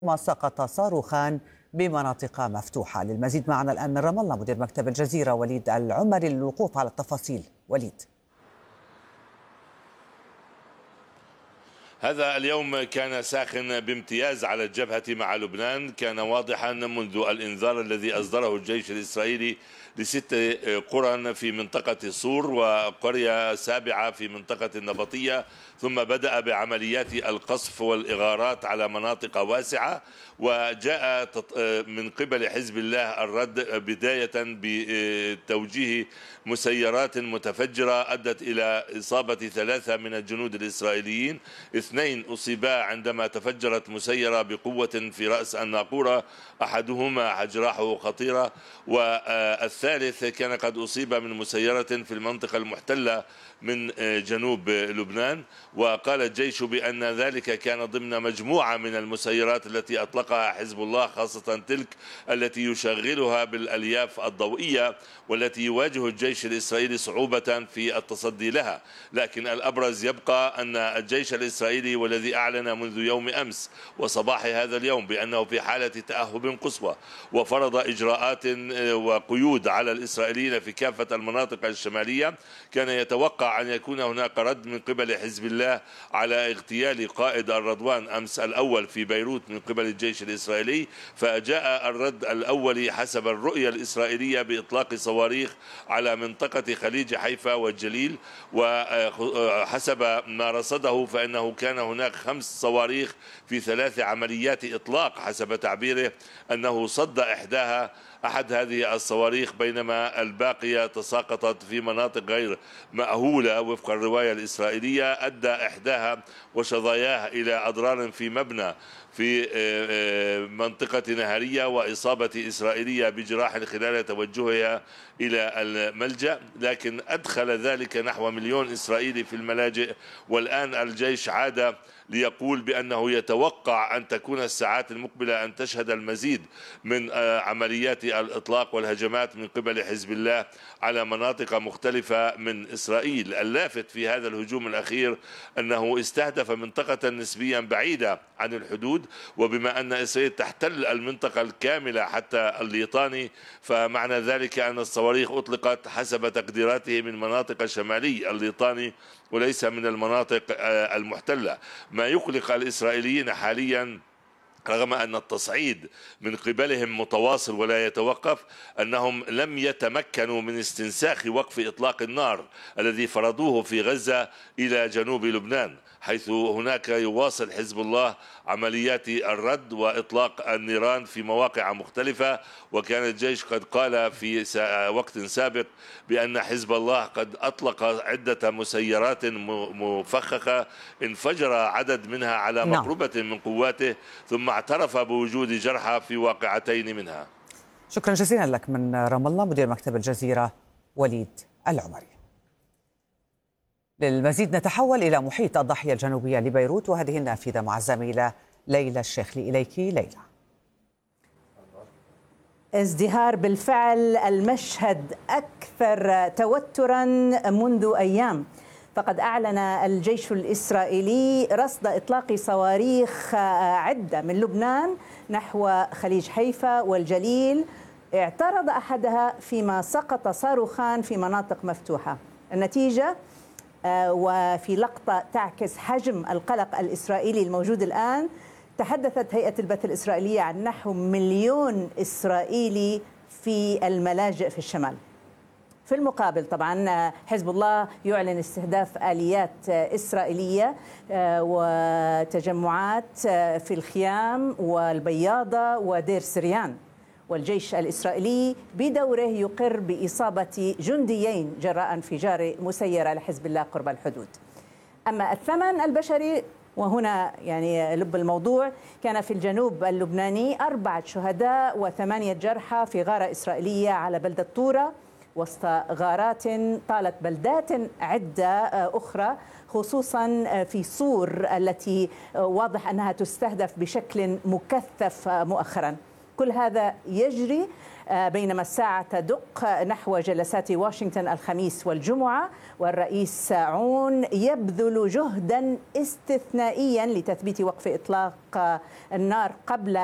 ما سقط صاروخان بمناطق مفتوحة. للمزيد معنا الآن من رام الله مدير مكتب الجزيرة وليد العمري للوقوف على التفاصيل. وليد. هذا اليوم كان ساخن بامتياز على الجبهة مع لبنان. كان واضحا منذ الإنذار الذي أصدره الجيش الإسرائيلي ل6 قرى في منطقة صور وقرية سابعة في منطقة النبطية، ثم بدأ بعمليات القصف والإغارات على مناطق واسعة، وجاء من قبل حزب الله الرد بداية بتوجيه مسيرات متفجرة أدت إلى إصابة 3 من الجنود الإسرائيليين. 2 أصيبا عندما تفجرت مسيرة بقوة في رأس الناقورة، أحدهما جراحه خطيرة، والثالث كان قد أصيب من مسيرة في المنطقة المحتلة من جنوب لبنان. وقال الجيش بأن ذلك كان ضمن مجموعة من المسيرات التي أطلقها حزب الله، خاصة تلك التي يشغلها بالألياف الضوئية والتي يواجه الجيش الإسرائيلي صعوبة في التصدي لها. لكن الأبرز يبقى أن الجيش الإسرائيلي والذي أعلن منذ يوم أمس وصباح هذا اليوم بأنه في حالة تأهب قصوى، وفرض إجراءات وقيود على الإسرائيليين في كافة المناطق الشمالية، كان يتوقع أن يكون هناك رد من قبل حزب الله على اغتيال قائد الرضوان أمس الأول في بيروت من قبل الجيش الإسرائيلي. فجاء الرد الأول حسب الرؤية الإسرائيلية بإطلاق صواريخ على منطقة خليج حيفا والجليل، وحسب ما رصده فإنه كان هناك 5 صواريخ في 3 عمليات إطلاق حسب تعبيره، أنه صد أحد هذه الصواريخ بينما الباقية تساقطت في مناطق غير مأهولة وفق الرواية الإسرائيلية. أدى إحداها وشظاياها إلى أضرار في مبنى في منطقة نهرية وإصابة إسرائيلية بجراح خلال توجهها إلى الملجأ، لكن أدخل ذلك نحو 1,000,000 إسرائيلي في الملاجئ. والآن الجيش عاد ليقول بأنه يتوقع أن تكون الساعات المقبلة أن تشهد المزيد من عمليات الإطلاق والهجمات من قبل حزب الله على مناطق مختلفة من إسرائيل. اللافت في هذا الهجوم الأخير أنه استهدف منطقة نسبيا بعيدة عن الحدود، وبما أن إسرائيل تحتل المنطقة الكاملة حتى الليطاني، فمعنى ذلك أن الصواريخ أطلقت حسب تقديراته من مناطق شمالي الليطاني وليس من المناطق المحتلة، ما يقلق الإسرائيليين حاليا رغم أن التصعيد من قبلهم متواصل ولا يتوقف، أنهم لم يتمكنوا من استنساخ وقف إطلاق النار الذي فرضوه في غزة إلى جنوب لبنان، حيث هناك يواصل حزب الله عمليات الرد وإطلاق النيران في مواقع مختلفة. وكان الجيش قد قال في وقت سابق بأن حزب الله قد أطلق عدة مسيرات مفخخة انفجر عدد منها على مقربة من قواته، ثم اعترف بوجود جرحى في واقعتين منها. شكرا جزيلا لك من رام الله مدير مكتب الجزيرة وليد العمري. للمزيد نتحول إلى محيط الضاحية الجنوبية لبيروت، وهذه النافذة مع الزميلة ليلى الشيخلي. إليك ليلى. ازدهار بالفعل المشهد أكثر توترا منذ أيام، فقد أعلن الجيش الإسرائيلي رصد إطلاق صواريخ عدة من لبنان نحو خليج حيفا والجليل، اعترض أحدها فيما سقط صاروخان في مناطق مفتوحة. النتيجة وفي لقطة تعكس حجم القلق الإسرائيلي الموجود الآن، تحدثت هيئة البث الإسرائيلية عن نحو 1,000,000 إسرائيلي في الملاجئ في الشمال. في المقابل طبعا حزب الله يعلن استهداف آليات إسرائيلية وتجمعات في الخيام والبياضة ودير سريان، والجيش الإسرائيلي بدوره يقر بإصابة جنديين جراء انفجار مسيرة لحزب الله قرب الحدود. أما الثمن البشري، وهنا يعني لب الموضوع، كان في الجنوب اللبناني 4 شهداء و8 جرحى في غارة إسرائيلية على بلدة طورة، وسط غارات طالت بلدات عدة أخرى، خصوصا في صور التي واضح أنها تستهدف بشكل مكثف مؤخرا. كل هذا يجري بينما الساعة تدق نحو جلسات واشنطن الخميس والجمعة، والرئيس عون يبذل جهدا استثنائيا لتثبيت وقف إطلاق النار قبل